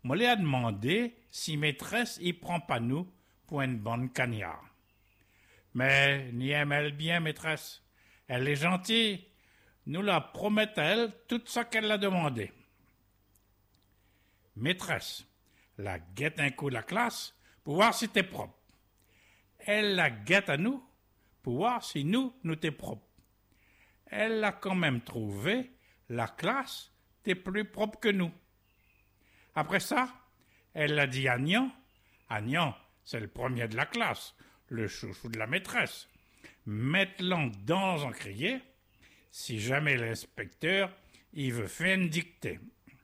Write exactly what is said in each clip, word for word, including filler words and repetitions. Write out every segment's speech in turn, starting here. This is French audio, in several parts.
moi lui a demandé si maîtresse y prend pas nous pour une bonne cagnard. Mais ni aime-elle bien maîtresse. Elle est gentille. Nous la promettons à elle tout ça qu'elle a demandé. Maîtresse la guette un coup la classe pour voir si t'es propre. Elle la guette à nous pour voir si nous, nous t'es propre. Elle a quand même trouvé la classe t'es plus propre que nous. Après ça, elle l'a dit à Agnan. Agnan, c'est le premier de la classe, le chouchou de la maîtresse. Mette-l'en dans un crier, si jamais l'inspecteur il veut faire une dictée.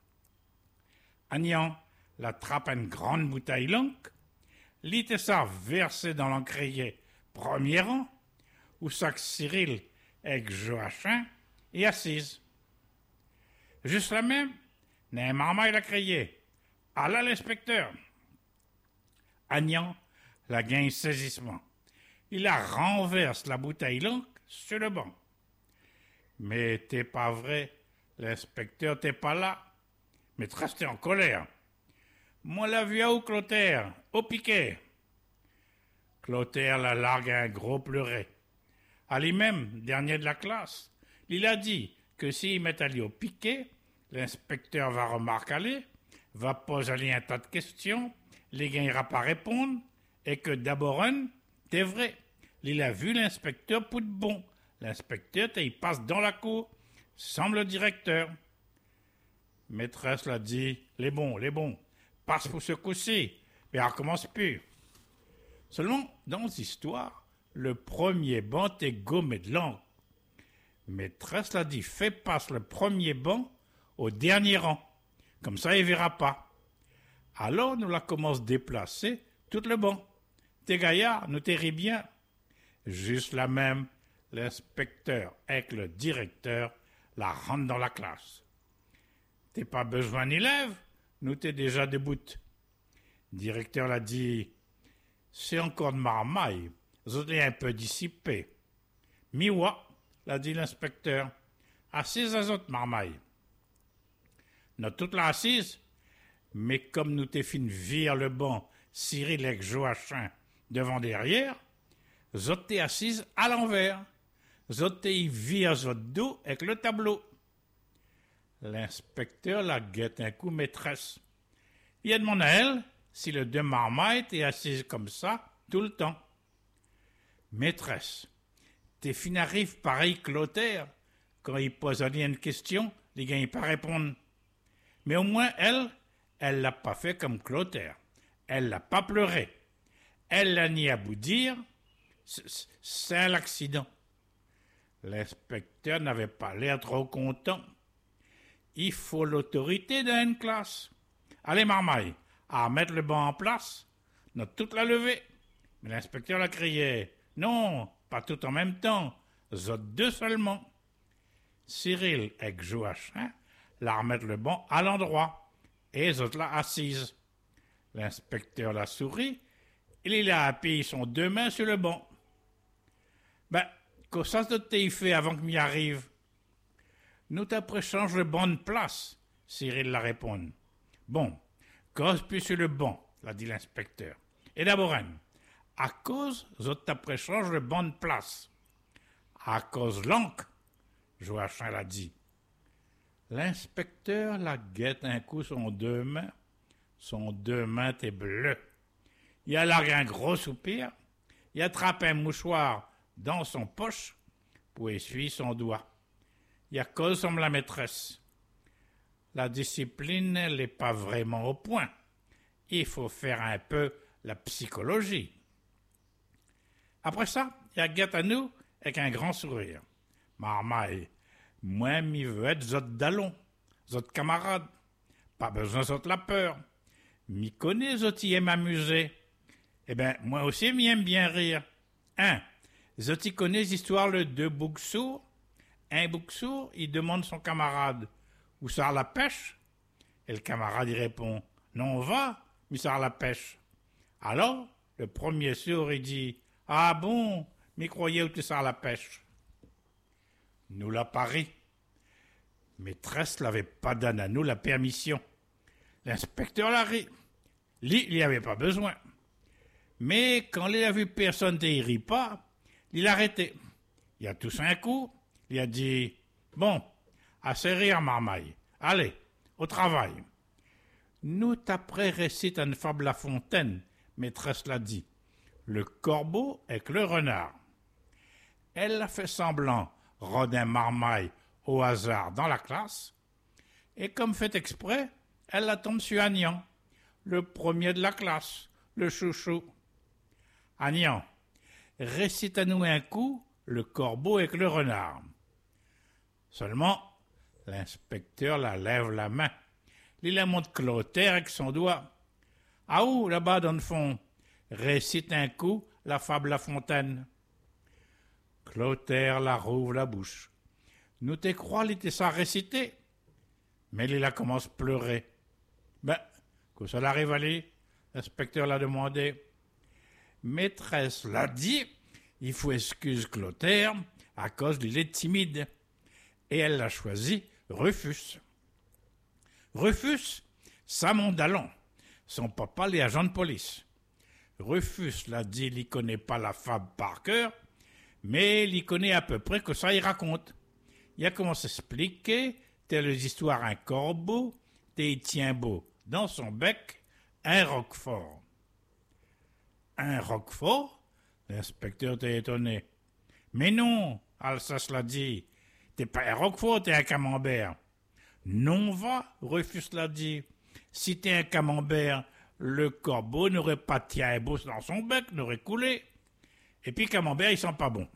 Agnan l'attrape une grande bouteille longue, lit ça versé dans l'encrier premier rang, où sac Cyril avec Joachim est assise. Juste la même, n'est marmaille l'a crié. Ah là l'inspecteur. Agnan la gagne saisissement. Il la renverse la bouteille longue sur le banc. Mais t'es pas vrai, l'inspecteur t'es pas là. Maîtresse t'es en colère. Moi la vu à où Clotaire, au piquet. Clotaire la largue à un gros pleuret. À lui-même, dernier de la classe, il a dit que s'il met aller au piquet, l'inspecteur va remarquer aller, va poser aller un tas de questions, les gagnera pas répondre, et que d'abord un, t'es vrai. Il a vu l'inspecteur pour de bon. L'inspecteur, il passe dans la cour, semble le directeur. Maîtresse l'a dit, les bons, les bons, passe pour ce coup-ci, mais elle recommence plus. Seulement, dans l'histoire, le premier banc est gommé de l'encre. Maîtresse l'a dit, fais passe le premier banc au dernier rang. Comme ça, il verra pas. Alors, nous la commence déplacer tout le banc. T'es gaillard, nous t'es bien. Juste la même, l'inspecteur avec le directeur la rentre dans la classe. T'es pas besoin d'élève, nous t'es déjà debout. Directeur l'a dit, c'est encore de marmaille, vous êtes un peu dissipé. Miwa, l'a dit l'inspecteur, assise à autres marmaille. Nous toute la assise, mais comme nous t'es fin vire le banc, Cyril avec Joachim devant derrière, vous êtes assise à l'envers. Vous êtes vire votre dos avec le tableau. L'inspecteur la guette un coup maîtresse. Il a demandé à elle si le deux marmaille était assise comme ça tout le temps. Maîtresse, tes fin arrive pareil Clotaire, quand il pose une question, les gars ne pas répondre. Mais au moins elle, elle l'a pas fait comme Clotaire. Elle l'a pas pleuré. Elle l'a ni à bout dire, c'est un accident. L'inspecteur n'avait pas l'air trop content. Il faut l'autorité d'une classe. Allez, marmaille, à mettre le banc en place. On a toute la levée. Mais l'inspecteur l'a crié. Non, pas tout en même temps. Zot deux seulement. Cyril avec Joachim la remettre le banc à l'endroit. Et zot là assise. L'inspecteur la sourit. Et il a appuyé son deux mains sur le banc. Ben, que ça se t'y fait avant que m'y arrive? Nous t'après change le banc de place, Cyril la répond. Bon, cause plus sur le banc, l'a dit l'inspecteur. Et d'abord, à cause, zot t'après change le banc de place. À cause l'encre, Joachim l'a dit. L'inspecteur la guette un coup son deux mains. Son deux mains est bleu. Il a largué un gros soupir. Il attrape un mouchoir dans son poche pour essuyer son doigt. Il y a cause comme la maîtresse. La discipline n'est pas vraiment au point. Il faut faire un peu la psychologie. Après ça, il y a guette à nous avec un grand sourire. Marmaille, moi, m'y veux être zot d'allons, zot camarade. Pas besoin zot la peur. M'y connais zot y aime amuser. Eh ben, moi aussi m'y aime bien rire. Hein, zot y connais l'histoire le deux boucs sourds. Un bouc sourd, il demande son camarade, où sort la pêche? Et le camarade y répond, non, on va, mais sort la pêche. Alors, le premier sourd, il dit, ah bon, mais croyez où tu sors la pêche? Nous l'a pari. Maîtresse l'avait pas donné à nous la permission. L'inspecteur l'a ri. Lui, il n'y avait pas besoin. Mais quand il a vu personne ne rit pas, il a arrêté. Il a toussé un coup, il a dit « Bon, assez rire, marmaille. Allez, au travail. » Nous t'après récite une fable La Fontaine, maîtresse l'a dit. Le corbeau avec le renard. Elle a fait semblant, rodin marmaille, au hasard dans la classe, et comme fait exprès, elle la tombe sur Agnan, le premier de la classe, le chouchou. Agnan, récite à nous un coup le corbeau avec le renard. Seulement, l'inspecteur la lève la main. Il la montre Clotaire avec son doigt. Ah où, là-bas dans le fond, récite un coup la fable La Fontaine. Clotaire la rouvre la bouche. Nous te crois, il était ça récité. Mais il a commencé à pleurer. Ben, que ça l'arrive à lui, l'inspecteur l'a demandé. Maîtresse l'a dit, il faut excuse Clotaire à cause qu'il est timide. Et elle l'a choisi Rufus. Rufus, ça mon dallon. Son papa, les agents de police. Rufus l'a dit, il ne connaît pas la fable par cœur, mais il connaît à peu près que ça il raconte. Il a commencé à expliquer, telle histoire un corbeau, t'es tient beau dans son bec, un roquefort. Un roquefort? L'inspecteur était étonné. Mais non, Alsace l'a dit, t'es pas un roquefort, t'es un camembert. Non va, Rufus l'a dit. Si t'es un camembert, le corbeau n'aurait pas tient beau dans son bec, n'aurait coulé. Et puis camembert, il sent pas bon.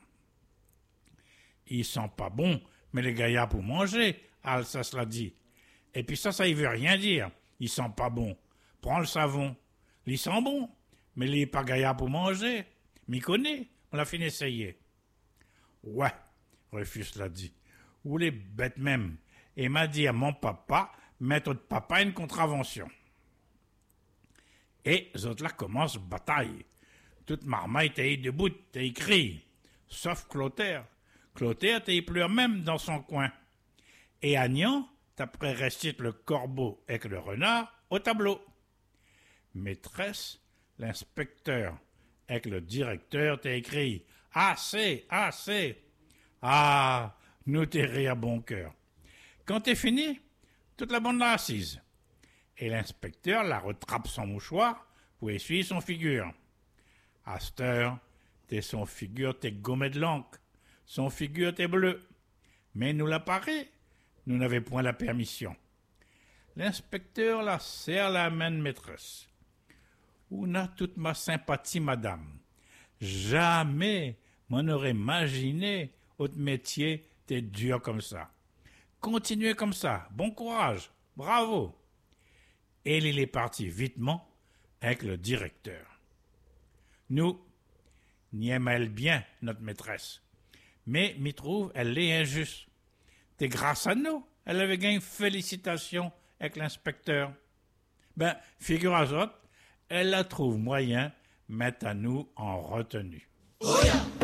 Il sent pas bon, mais les gaillards pour manger, Alsace l'a dit. Et puis ça, ça y veut rien dire. Il sent pas bon. Prends le savon. Il sent bon, mais il est pas gaillard pour manger. M'y connaît, on l'a fini essayer. Ouais, Rufus l'a dit. Ou les bêtes même. Et m'a dit à mon papa, mettre votre papa une contravention. Et les autres là commencent bataille. Toute marmaille était debout, t'es écrit. Sauf Clotaire. Clotaire t'es pleure même dans son coin. Et Agnan, t'après récite le corbeau avec le renard au tableau. Maîtresse, l'inspecteur avec le directeur t'es écrit. Assez, assez. Ah, nous t'es ri à bon cœur. Quand t'es fini, toute la bande l'a assise. Et l'inspecteur la retrape son mouchoir pour essuyer son figure. À cette heure, t'es son figure, t'es gommé de l'encre. Son figure, t'es bleu. Mais nous l'a paré, nous n'avions point la permission. L'inspecteur la serre la main de maîtresse. On a toute ma sympathie, madame. Jamais m'en aurait imaginé votre métier t'es dur comme ça. Continuez comme ça, bon courage, bravo. Et il est parti vitement avec le directeur. Nous, n'y aime-elle bien, notre maîtresse. Mais, m'y trouve, elle est injuste. C'est grâce à nous, elle avait gagné félicitations avec l'inspecteur. Ben, figure à autres, elle la trouve moyen, mettre à nous en retenue. Oh yeah.